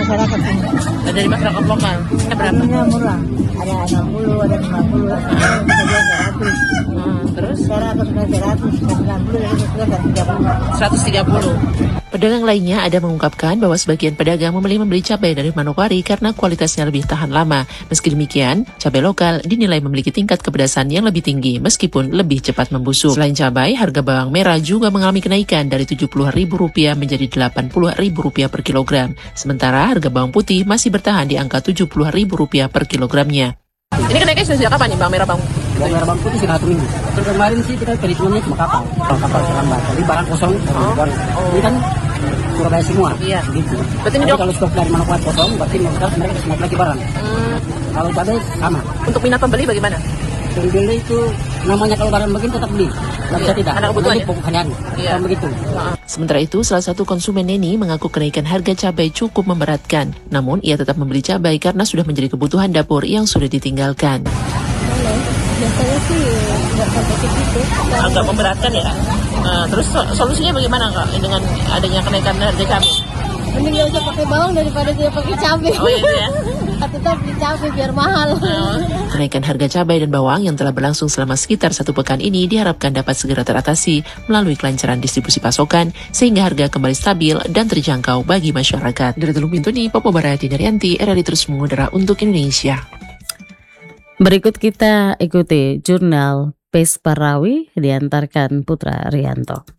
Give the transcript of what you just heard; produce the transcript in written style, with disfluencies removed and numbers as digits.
masyarakat ini. Dari masyarakat lokal. Berapa? Harganya murah. Ada 60, ada 50, ada 100. Terus? Sekarang aku sudah 100, 90, dan sudah 130. 130. Pedagang lainnya ada mengungkapkan bahwa sebagian pedagang memilih membeli cabai dari Manokwari karena kualitasnya lebih tahan lama. Meski demikian, cabai lokal dinilai memiliki tingkat kepedasan yang lebih tinggi meskipun lebih cepat membusuk. Selain cabai, harga bawang merah juga mengalami kenaikan dari Rp70.000 menjadi Rp80.000 per kilogram. Sementara harga bawang putih masih bertahan di angka Rp70.000 per kilogramnya. Ini kenaikan sejak kapan nih bawang merah bawang? Bawang merah bawang putih sudah 1 minggu. Kemarin sih kita perhitungannya cuma kapal terlambat. Jadi barang kosong. Ini kan Surabaya semua. Iya. Gitu. Berarti ini kalau stok dari Manokwari kosong, berarti mereka naik lagi barang. Kalau cabai sama. Untuk minat pembeli bagaimana? Pembeli itu namanya kalau barang begini tetap beli. Nggak bisa tidak. Karena kebutuhan ya? Harian. Iya. Begitu. Sementara itu, salah satu konsumen Neni mengaku kenaikan harga cabai cukup memberatkan. Namun, ia tetap membeli cabai karena sudah menjadi kebutuhan dapur yang sudah ditinggalkan. Biasanya sih nggak sampai segitu. Agak memberatkan ya. Terus solusinya bagaimana Kak dengan adanya kenaikan harga cabai? Mending nggak usah pakai bawang daripada dia pakai cabai. Oh itu ya. Tetap beli cabai biar mahal. Kenaikan harga cabai dan bawang yang telah berlangsung selama sekitar 1 pekan ini diharapkan dapat segera teratasi melalui kelancaran distribusi pasokan sehingga harga kembali stabil dan terjangkau bagi masyarakat. Dari Teluk Bintuni, Popo Barati Daryanti, RRI terus mengudara untuk Indonesia. Berikut kita ikuti jurnal Pes Parawi diantarkan Putra Rianto.